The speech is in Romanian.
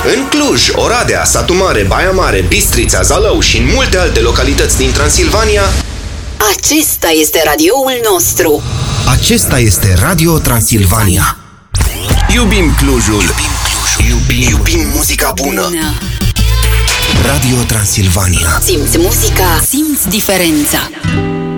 În Cluj, Oradea, Satu Mare, Baia Mare, Bistrița, Zalău și în multe alte localități din Transilvania, acesta este radioul nostru. acesta este Radio Transilvania. Iubim Clujul. Iubim muzica bună. Radio Transilvania. Simți muzica, simți diferența.